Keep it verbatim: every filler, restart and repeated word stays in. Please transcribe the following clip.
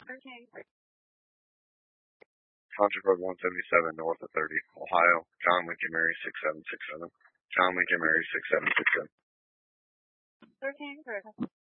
Contra Road one seventy-seven, north of thirty, Ohio. John Lincoln Mary six seven six seven. John Lincoln Mary six seven six seven. thirteen, correct.